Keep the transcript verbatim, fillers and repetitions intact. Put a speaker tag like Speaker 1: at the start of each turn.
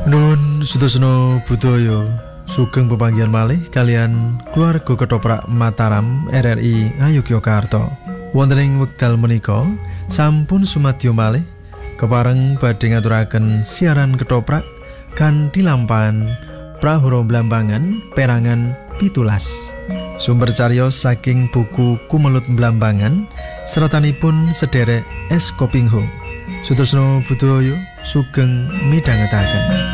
Speaker 1: Nun Sutosono Budaya sugeng pepanggihan malih kalian keluarga Ketoprak Mataram R R I Ngayogyakarta. Wonten ing wekdal menika sampun sumadyo malih kepareng badhe ngaturaken siaran Ketoprak kanthi lampahan Prahara Blambangan perangan pitulas. Sumber cariyos saking buku Kumelut Blambangan seratanipun sederek S. Kopingho. Sutosono Budaya sugeng midhangetaken.